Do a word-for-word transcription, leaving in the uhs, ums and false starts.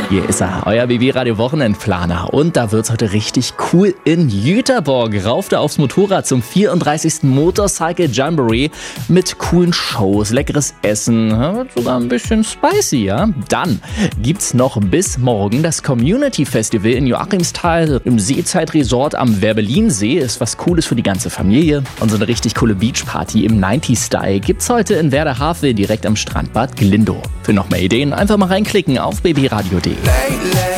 Hier ist er, euer B B-Radio-Wochenendplaner. Und da wird's heute richtig cool in Jüterborg. Rauf da aufs Motorrad zum vierunddreißigsten Motorcycle Jamboree mit coolen Shows, leckeres Essen, sogar ein bisschen spicy, ja? Dann gibt's noch bis morgen das Community Festival in Joachimsthal im Seezeitresort am Werbellinsee. Ist was Cooles für die ganze Familie. Und so eine richtig coole Beachparty im neunziger-Style gibt's heute in Werder-Havel direkt am Strandbad Glindow. Für noch mehr Ideen einfach mal reinklicken auf b b radio punkt d e.